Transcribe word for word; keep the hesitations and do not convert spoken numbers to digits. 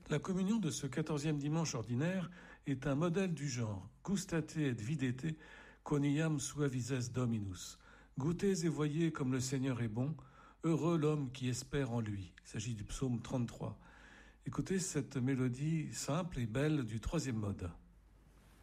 La communion de ce quatorzième dimanche ordinaire est un modèle du genre. Gustate et videte, quoniam suavises Dominus. Goûtez et voyez comme le Seigneur est bon. Heureux l'homme qui espère en lui. Il s'agit du psaume trente-trois. Écoutez cette mélodie simple et belle du troisième mode.